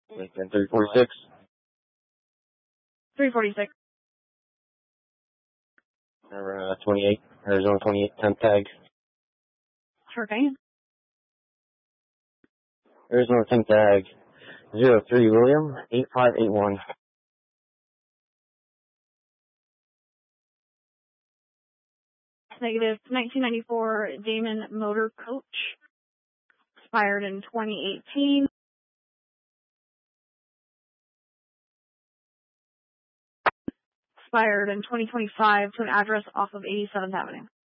Lincoln 346. 346. Number 28, Arizona 28, 10th tag. Sure thing. Arizona 10th tag, 03 William, 8581. Negative. 1994 Damon Motor Coach. Expired in 2018. Expired in 2025 to an address off of 87th Avenue.